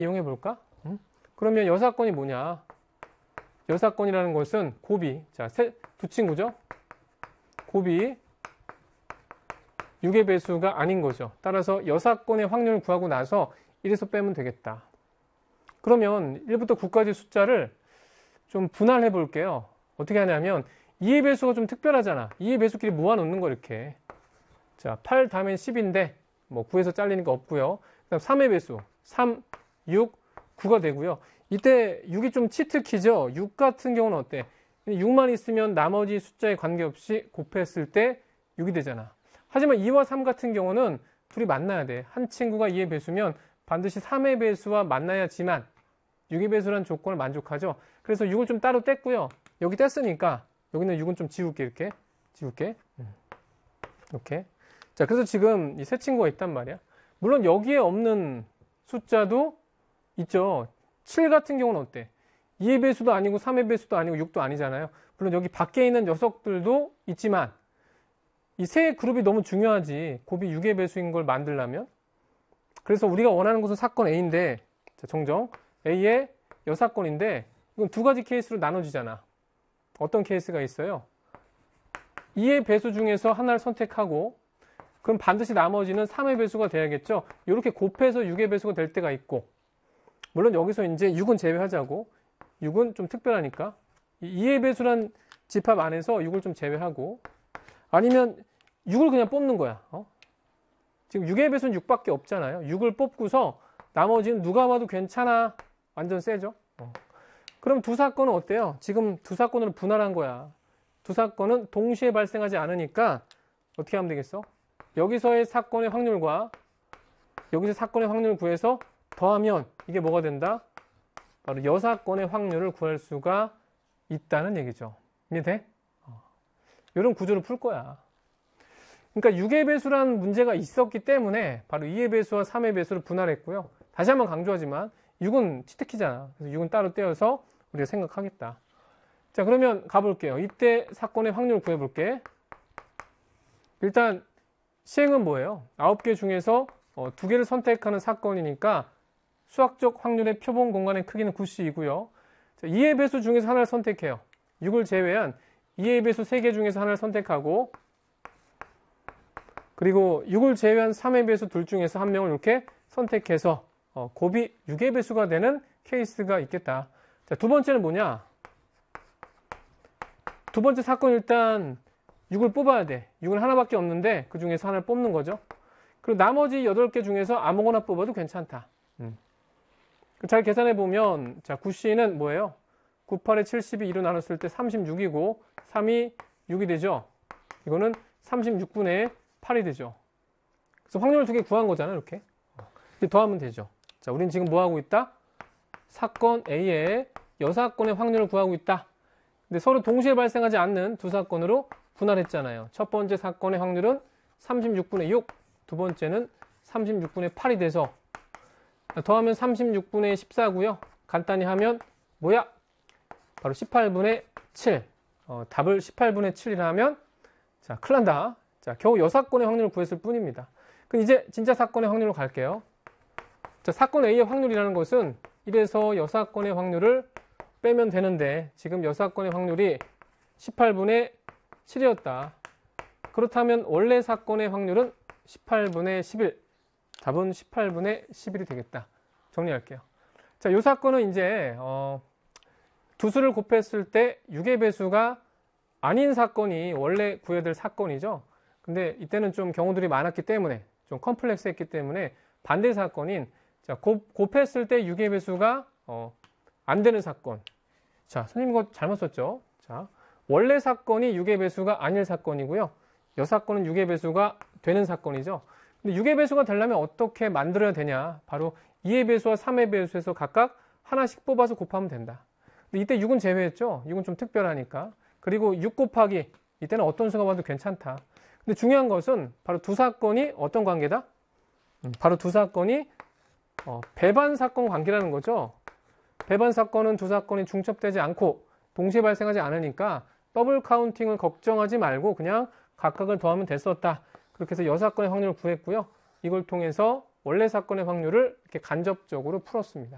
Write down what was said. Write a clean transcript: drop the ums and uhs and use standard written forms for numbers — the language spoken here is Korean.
이용해 볼까? 그러면 여사건이 뭐냐? 여사건이라는 것은 곱이, 자, 두 친구죠? 곱이 6의 배수가 아닌 거죠. 따라서 여사건의 확률을 구하고 나서 1에서 빼면 되겠다. 그러면 1부터 9까지 숫자를 좀 분할해 볼게요. 어떻게 하냐면 2의 배수가 좀 특별하잖아. 2의 배수끼리 모아놓는 거 이렇게. 자, 8 다음엔 10인데 뭐 9에서 잘리니까 없고요. 그다음 3의 배수 3, 6, 9가 되고요. 이때 6이 좀 치트키죠. 6 같은 경우는 어때? 6만 있으면 나머지 숫자에 관계없이 곱했을 때 6이 되잖아. 하지만 2와 3 같은 경우는 둘이 만나야 돼. 한 친구가 2의 배수면 반드시 3의 배수와 만나야지만 6의 배수라는 조건을 만족하죠. 그래서 6을 좀 따로 뗐고요. 여기 뗐으니까 여기는 6은 좀 지울게. 이렇게 지울게. 이렇게. 자, 그래서 지금 이 세 친구가 있단 말이야. 물론 여기에 없는 숫자도 있죠. 7 같은 경우는 어때? 2의 배수도 아니고 3의 배수도 아니고 6도 아니잖아요. 물론 여기 밖에 있는 녀석들도 있지만 이 세 그룹이 너무 중요하지. 곱이 6의 배수인 걸 만들려면. 그래서 우리가 원하는 것은 사건 A인데, 자, 정정. A의 여사건인데 이건 두 가지 케이스로 나눠지잖아. 어떤 케이스가 있어요? 2의 배수 중에서 하나를 선택하고 그럼 반드시 나머지는 3의 배수가 돼야겠죠. 이렇게 곱해서 6의 배수가 될 때가 있고, 물론 여기서 이제 6은 제외하자고. 6은 좀 특별하니까 2의 배수란 집합 안에서 6을 좀 제외하고, 아니면 6을 그냥 뽑는 거야. 지금 6의 배수는 6밖에 없잖아요. 6을 뽑고서 나머지는 누가 봐도 괜찮아. 완전 세죠. 그럼 두 사건은 어때요? 지금 두 사건으로 분할한 거야. 두 사건은 동시에 발생하지 않으니까 어떻게 하면 되겠어? 여기서의 사건의 확률과 여기서 사건의 확률을 구해서 더하면 이게 뭐가 된다? 바로 여사건의 확률을 구할 수가 있다는 얘기죠. 이해돼? 이런 구조를 풀 거야. 그러니까 6의 배수라는 문제가 있었기 때문에 바로 2의 배수와 3의 배수를 분할했고요. 다시 한번 강조하지만 6은 치트키잖아. 그래서 6은 따로 떼어서 우리가 생각하겠다. 자, 그러면 가볼게요. 이때 사건의 확률을 구해볼게. 일단 시행은 뭐예요? 9개 중에서 2개를 선택하는 사건이니까 수학적 확률의 표본 공간의 크기는 9C이고요. 2의 배수 중에서 하나를 선택해요. 6을 제외한 2의 배수 3개 중에서 하나를 선택하고, 그리고 6을 제외한 3의 배수 둘 중에서 한 명을 이렇게 선택해서 곱이 6의 배수가 되는 케이스가 있겠다. 자, 두 번째는 뭐냐? 두 번째 사건 일단 6을 뽑아야 돼. 6은 하나밖에 없는데 그 중에서 하나를 뽑는 거죠. 그리고 나머지 8개 중에서 아무거나 뽑아도 괜찮다. 잘 계산해 보면, 자, 9C는 뭐예요? 98에 70이 2로 나눴을 때 36이고 3이 6이 되죠. 이거는 36분의 8이 되죠. 그래서 확률을 두 개 구한 거잖아요. 이렇게 더하면 되죠. 자, 우린 지금 뭐 하고 있다? 사건 A의 여사건의 확률을 구하고 있다. 근데 서로 동시에 발생하지 않는 두 사건으로 분할했잖아요. 첫 번째 사건의 확률은 36분의 6, 두 번째는 36분의 8이 돼서 더하면 36분의 14고요. 간단히 하면 뭐야? 바로 18분의 7. 답을 18분의 7이라 하면, 자, 큰일 난다. 자, 겨우 여사건의 확률을 구했을 뿐입니다. 그럼 이제 진짜 사건의 확률로 갈게요. 자, 사건 A의 확률이라는 것은 1에서 여사건의 확률을 빼면 되는데 지금 여사건의 확률이 18분의 7이었다. 그렇다면 원래 사건의 확률은 18분의 11. 답은 18분의 11이 되겠다. 정리할게요. 자, 이 사건은 이제 두 수를 곱했을 때 6의 배수가 아닌 사건이 원래 구해야 될 사건이죠. 근데 이때는 좀 경우들이 많았기 때문에, 좀 컴플렉스했기 때문에 반대 사건인, 자, 곱했을 때 6의 배수가 안 되는 사건. 자, 선생님 이거 잘못 썼죠? 자, 원래 사건이 6의 배수가 아닐 사건이고요. 여사건은 6의 배수가 되는 사건이죠. 근데 6의 배수가 되려면 어떻게 만들어야 되냐? 바로 2의 배수와 3의 배수에서 각각 하나씩 뽑아서 곱하면 된다. 근데 이때 6은 제외했죠? 6은 좀 특별하니까. 그리고 6 곱하기, 이때는 어떤 수가 봐도 괜찮다. 근데 중요한 것은 바로 두 사건이 어떤 관계다? 바로 두 사건이 배반 사건 관계라는 거죠. 배반 사건은 두 사건이 중첩되지 않고 동시에 발생하지 않으니까 더블 카운팅을 걱정하지 말고 그냥 각각을 더하면 됐었다. 그렇게 해서 여사건의 확률을 구했고요. 이걸 통해서 원래 사건의 확률을 이렇게 간접적으로 풀었습니다.